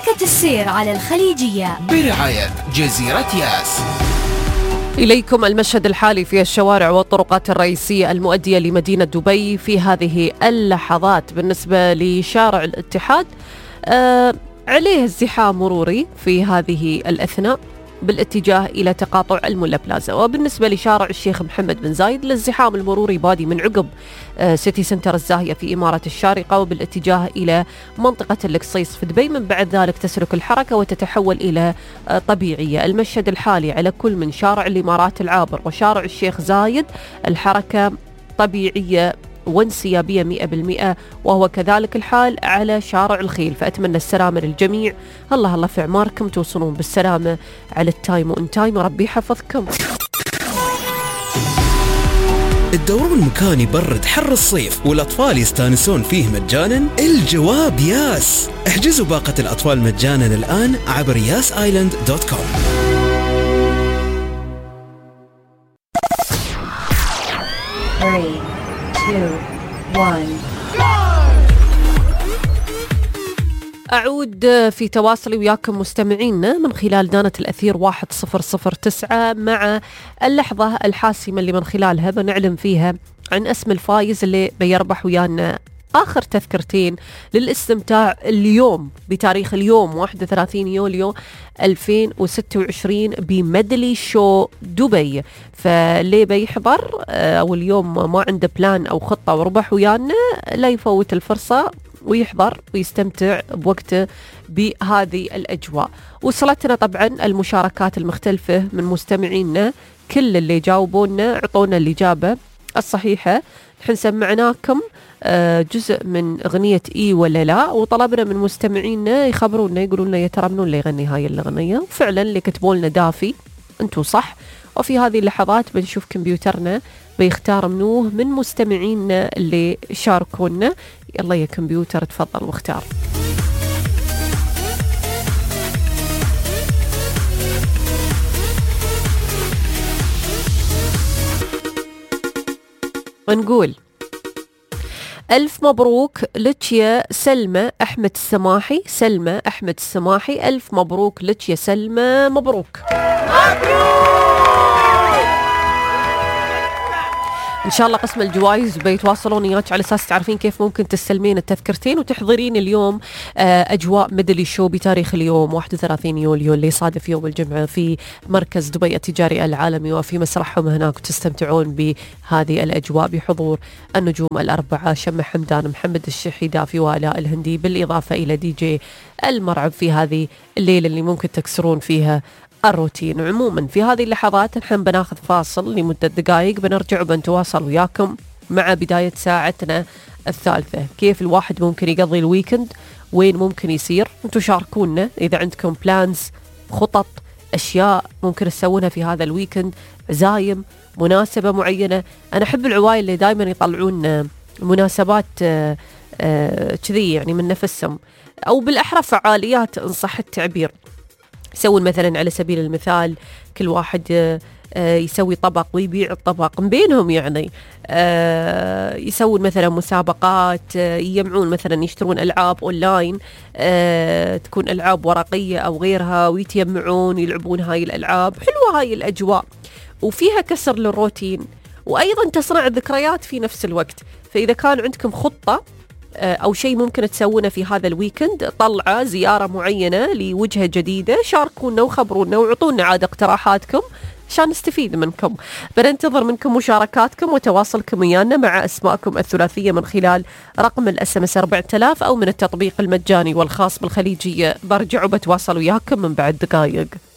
شركة السير على الخليجية برعاية جزيرة ياس. إليكم المشهد الحالي في الشوارع والطرقات الرئيسية المؤدية لمدينة دبي في هذه اللحظات. بالنسبة لشارع الاتحاد عليه ازدحام مروري في هذه الأثناء بالاتجاه إلى تقاطع الملا بلازا. وبالنسبة لشارع الشيخ محمد بن زايد الازدحام المروري بادي من عقب سيتي سنتر الزاهية في إمارة الشارقة وبالاتجاه إلى منطقة القصيص في دبي. من بعد ذلك تسلك الحركة وتتحول إلى طبيعية. المشهد الحالي على كل من شارع الإمارات العابر وشارع الشيخ زايد الحركة طبيعية وانسيابية 100%، وهو كذلك الحال على شارع الخيل. فأتمنى السلامة للجميع. الله في أعماركم توصلون بالسلامة على التايم وإن تايم. ربي يحفظكم. الدوران المكان يبرد حر الصيف والأطفال يستانسون فيه مجانا؟ الجواب ياس. احجزوا باقة الأطفال مجانا الآن عبر yasisland.com. أعود في تواصلي وياكم مستمعينا من خلال دانة الأثير 1009 مع اللحظة الحاسمة اللي من خلالها بنعلم فيها عن اسم الفايز اللي بيربح ويانا آخر تذكرتين للاستمتاع اليوم بتاريخ اليوم 31 يوليو 2026 بميدلي شو دبي. فاللي بيحضر أو اليوم ما عنده بلان أو خطة وربح ويانا لا يفوت الفرصة ويحضر ويستمتع بوقته بهذه الأجواء. وصلتنا طبعا المشاركات المختلفة من مستمعينا، كل اللي جاوبونا عطونا الإجابة الصحيحة. نحن سمعناكم جزء من أغنية إي ولا لا، وطلبنا من مستمعينا يخبرونا يقولوا لنا يا ترى منو اللي يغني هاي الأغنية. وفعلا اللي كتبوا لنا دافي أنتوا صح. وفي هذه اللحظات بنشوف كمبيوترنا بيختار منوه من مستمعينا اللي شاركونا. يلا يا كمبيوتر تفضل واختار. ونقول ألف مبروك لك يا سلمى أحمد السماحي. سلمى أحمد السماحي ألف مبروك لك يا سلمى. مبروك. إن شاء الله قسم الجوائز بيتواصلون وياك على أساس تعرفين كيف ممكن تستلمين التذكرتين وتحضرين اليوم أجواء ميدلي شو بتاريخ اليوم 31 يوليو اللي صادف يوم الجمعة في مركز دبي التجاري العالمي وفي مسرحهم هناك، وتستمتعون بهذه الأجواء بحضور النجوم الأربعة شمة حمدان، محمد الشحي، دافي، وآلاء الهندي، بالإضافة إلى دي جي المرعب في هذه الليلة اللي ممكن تكسرون فيها الروتين. عموما في هذه اللحظات نحن بناخذ فاصل لمدة دقائق، بنرجع وبنتواصل وياكم مع بداية ساعتنا الثالثة. كيف الواحد ممكن يقضي الويكند، وين ممكن يسير. انتوا شاركونا إذا عندكم بلانز، خطط، أشياء ممكن تسوونها في هذا الويكند، عزايم، مناسبة معينة. أنا أحب العوائل اللي دايما يطلعون مناسبات كذي يعني من نفسهم، أو بالأحرى فعاليات إن صح التعبير. يسوون مثلا على سبيل المثال كل واحد يسوي طبق ويبيع الطبق من بينهم، يعني يسوون مثلا مسابقات، يجمعون مثلا يشترون ألعاب أونلاين، تكون ألعاب ورقية أو غيرها، ويتجمعون يلعبون هاي الألعاب. حلوة هاي الأجواء وفيها كسر للروتين، وأيضا تصنع ذكريات في نفس الوقت. فإذا كان عندكم خطة أو شيء ممكن تسوونه في هذا الويكند، طلعة زيارة معينة لوجهة جديدة، شاركونا وخبرونا وعطونا عاد اقتراحاتكم عشان نستفيد منكم. بننتظر منكم مشاركاتكم وتواصلكم ويانا مع أسماءكم الثلاثية من خلال رقم الSMS 4000 أو من التطبيق المجاني والخاص بالخليجية. برجع وبتواصل وياكم من بعد دقائق.